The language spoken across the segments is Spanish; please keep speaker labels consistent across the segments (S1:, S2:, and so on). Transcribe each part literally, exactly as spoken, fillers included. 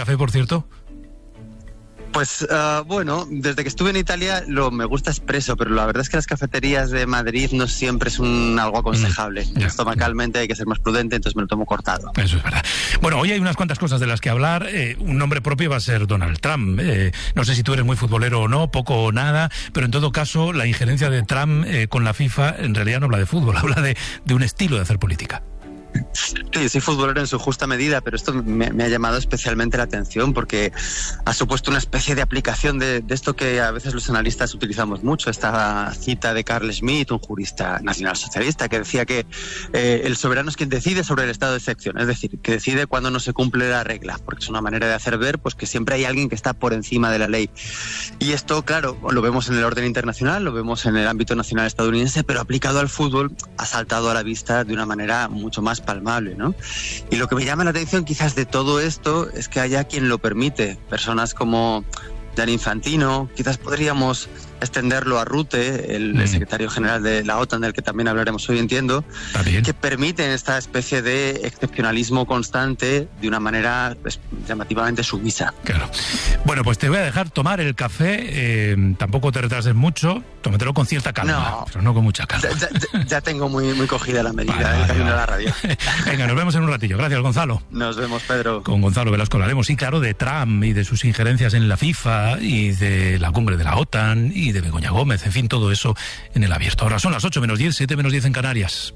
S1: café, por cierto?
S2: Pues uh, bueno, desde que estuve en Italia lo me gusta expreso, pero la verdad es que las cafeterías de Madrid no siempre es un algo aconsejable. Mm, Estomacalmente hay que ser más prudente, entonces me lo tomo cortado.
S1: Eso es verdad. Bueno, hoy hay unas cuantas cosas de las que hablar. Eh, un nombre propio va a ser Donald Trump. Eh, no sé si tú eres muy futbolero o no, poco o nada, pero en todo caso la injerencia de Trump eh, con la FIFA en realidad no habla de fútbol, habla de, de un estilo de hacer política.
S2: Sí, soy futbolero en su justa medida, pero esto me, me ha llamado especialmente la atención porque ha supuesto una especie de aplicación de, de esto que a veces los analistas utilizamos mucho, esta cita de Carl Schmitt, un jurista nacionalsocialista, que decía que eh, el soberano es quien decide sobre el estado de excepción, es decir, que decide cuando no se cumple la regla, porque es una manera de hacer ver pues que siempre hay alguien que está por encima de la ley. Y esto, claro, lo vemos en el orden internacional, lo vemos en el ámbito nacional estadounidense, pero aplicado al fútbol ha saltado a la vista de una manera mucho más palmable, ¿no? Y lo que me llama la atención quizás de todo esto es que haya quien lo permite, personas como Gianni Infantino, quizás podríamos extenderlo a Rutte, el, mm. el secretario general de la OTAN, del que también hablaremos hoy, entiendo, que permiten esta especie de excepcionalismo constante de una manera pues, llamativamente sumisa.
S1: Claro. Bueno, pues te voy a dejar tomar el café, eh, tampoco te retrases mucho, tómatelo con cierta calma, no, pero no con mucha calma.
S2: Ya, ya, ya tengo muy, muy cogida la medida, vale, el camino de la radio.
S1: Venga, nos vemos en un ratillo. Gracias, Gonzalo.
S2: Nos vemos, Pedro.
S1: Con Gonzalo Velasco hablaremos, sí, claro, de Trump y de sus injerencias en la FIFA y de la cumbre de la OTAN y de Begoña Gómez, en fin, todo eso en el abierto. Ahora son las ocho menos diez, siete menos diez en Canarias.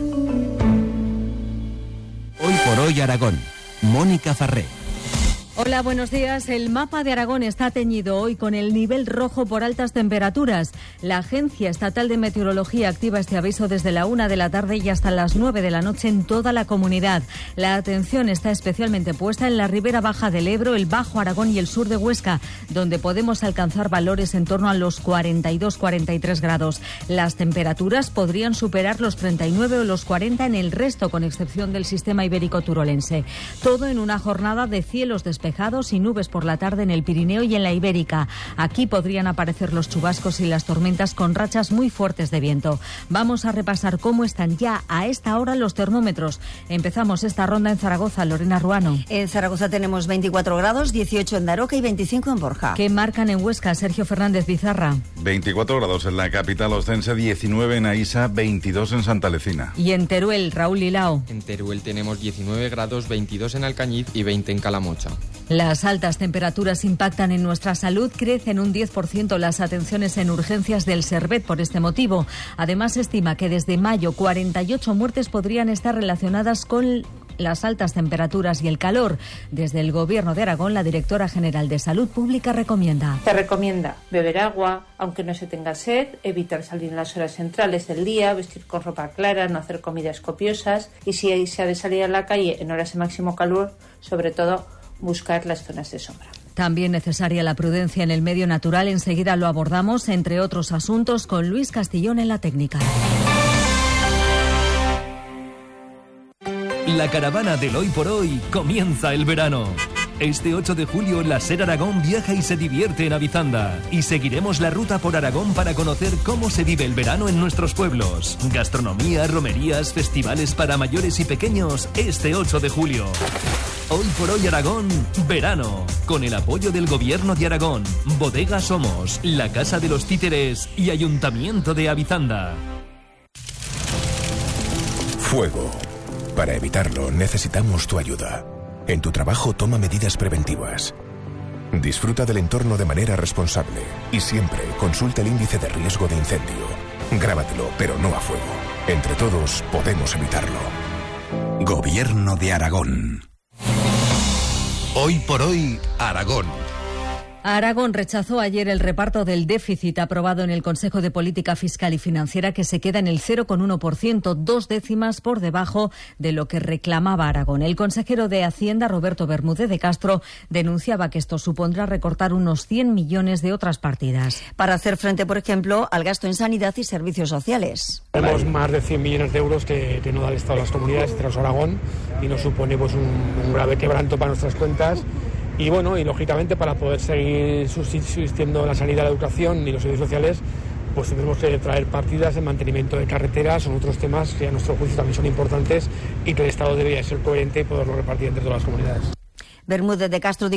S3: Hoy por hoy Aragón. Mónica Farré.
S4: Hola, buenos días. El mapa de Aragón está teñido hoy con el nivel rojo por altas temperaturas. La Agencia Estatal de Meteorología activa este aviso desde la una de la tarde y hasta las nueve de la noche en toda la comunidad. La atención está especialmente puesta en la ribera baja del Ebro, el Bajo Aragón y el sur de Huesca, donde podemos alcanzar valores en torno a los cuarenta y dos a cuarenta y tres grados. Las temperaturas podrían superar los treinta y nueve o los cuarenta en el resto, con excepción del sistema ibérico turolense. Todo en una jornada de cielos despejados y nubes por la tarde en el Pirineo y en la Ibérica. Aquí podrían aparecer los chubascos y las tormentas con rachas muy fuertes de viento. Vamos a repasar cómo están ya a esta hora los termómetros. Empezamos esta ronda en Zaragoza. Lorena Ruano.
S5: En Zaragoza tenemos veinticuatro grados, dieciocho en Daroca y veinticinco en Borja.
S4: ¿Qué marcan en Huesca? Sergio Fernández Bizarra.
S6: veinticuatro grados en la capital ostense, diecinueve en Aisa, veintidós en Santa Lecina.
S4: Y en Teruel, Raúl Lilao.
S7: En Teruel tenemos diecinueve grados, veintidós en Alcañiz y veinte en Calamocha.
S4: Las altas temperaturas impactan en nuestra salud. Crecen un diez por ciento las atenciones en urgencias del Servet por este motivo. Además, se estima que desde mayo cuarenta y ocho muertes podrían estar relacionadas con las altas temperaturas y el calor. Desde el Gobierno de Aragón, la directora general de Salud Pública recomienda.
S8: Se recomienda beber agua, aunque no se tenga sed, evitar salir en las horas centrales del día, vestir con ropa clara, no hacer comidas copiosas y si se ha de salir a la calle en horas de máximo calor, sobre todo buscar las zonas de sombra.
S4: También necesaria la prudencia en el medio natural. Enseguida lo abordamos, entre otros asuntos, con Luis Castillón en la técnica.
S3: La caravana del Hoy por Hoy comienza el verano. Este ocho de julio, la SER Aragón viaja y se divierte en Avizanda. Y seguiremos la ruta por Aragón para conocer cómo se vive el verano en nuestros pueblos. Gastronomía, romerías, festivales para mayores y pequeños este ocho de julio. Hoy por Hoy Aragón, verano. Con el apoyo del Gobierno de Aragón, Bodega Somos, la Casa de los Títeres y Ayuntamiento de Avizanda.
S9: Fuego. Para evitarlo, necesitamos tu ayuda. En tu trabajo, toma medidas preventivas. Disfruta del entorno de manera responsable y siempre consulta el índice de riesgo de incendio. Grábatelo, pero no a fuego. Entre todos podemos evitarlo. Gobierno de Aragón. Hoy por hoy, Aragón.
S4: Aragón rechazó ayer el reparto del déficit aprobado en el Consejo de Política Fiscal y Financiera, que se queda en el cero coma uno por ciento, dos décimas por debajo de lo que reclamaba Aragón. El consejero de Hacienda, Roberto Bermúdez de Castro, denunciaba que esto supondrá recortar unos cien millones de otras partidas.
S5: Para hacer frente, por ejemplo, al gasto en sanidad y servicios sociales.
S10: Tenemos más de cien millones de euros que, que no da el Estado a las comunidades, entre los Aragón, y nos supone pues, un, un grave quebranto para nuestras cuentas. Y bueno, y lógicamente para poder seguir subsistiendo la sanidad, la educación y los servicios sociales, pues tenemos que traer partidas en mantenimiento de carreteras, son otros temas que a nuestro juicio también son importantes y que el Estado debería ser coherente y poderlo repartir entre todas las comunidades.
S5: Bermúdez de Castro